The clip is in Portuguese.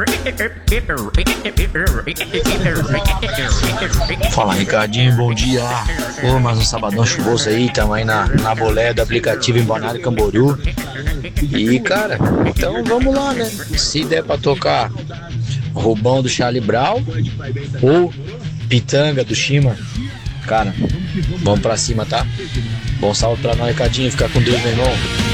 Fala, Ricardinho, bom dia. Pô, mais um sabadão chuvoso aí, tamo aí na bolé do aplicativo em Balneário Camboriú. E, cara, então vamos lá, né? Se der pra tocar Roubão do Charlie Brown ou Pitanga do Shima, cara, vamos pra cima, tá? Bom sábado pra nós, Ricardinho, fica com Deus, meu irmão.